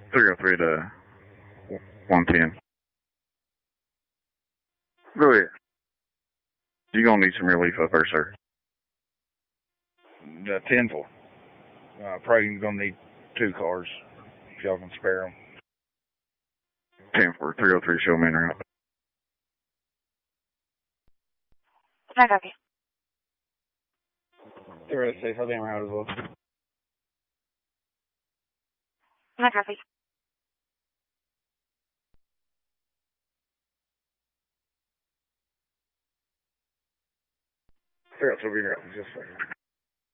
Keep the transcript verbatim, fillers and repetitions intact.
three oh three to one ten. Go ahead. You're going to need some relief up there, sir. The ten four. Uh, probably going to need two cars if y'all can spare them. ten four, three oh three, show me in route. I copy. three oh six, I'll be en route as well. I copy. three oh two, be en route. Just a second.